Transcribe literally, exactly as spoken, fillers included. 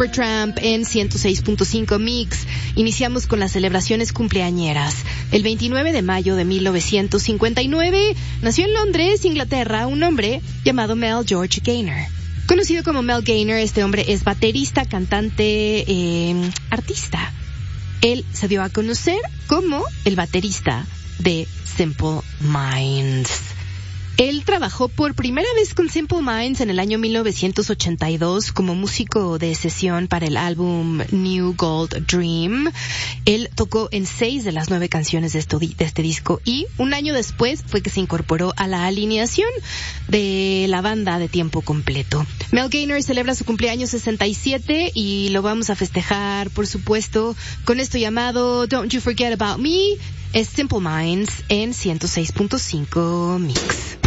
Supertramp en ciento seis punto cinco Mix. Iniciamos con las celebraciones cumpleañeras. El veintinueve de mayo de mil novecientos cincuenta y nueve nació en Londres, Inglaterra, un hombre llamado Mel George Gaynor. Conocido como Mel Gaynor, este hombre es baterista, cantante, eh, artista. Él se dio a conocer como el baterista de Simple Minds. Él trabajó por primera vez con Simple Minds en el año mil novecientos ochenta y dos como músico de sesión para el álbum New Gold Dream. Él tocó en seis de las nueve canciones de, esto, de este disco y un año después fue que se incorporó a la alineación de la banda de tiempo completo. Mel Gaynor celebra su cumpleaños sesenta y siete y lo vamos a festejar, por supuesto, con esto llamado Don't You Forget About Me. Es Simple Minds en ciento seis punto cinco Mix.